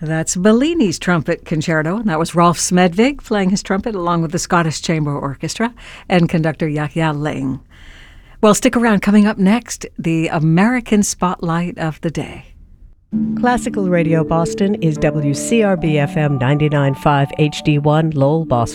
That's Bellini's Trumpet Concerto, and that was Rolf Smedvig playing his trumpet along with the Scottish Chamber Orchestra and conductor Yahya Ling. Well, stick around. Coming up next, the American Spotlight of the Day. Classical Radio Boston is WCRB FM 99.5 HD1 Lowell, Boston.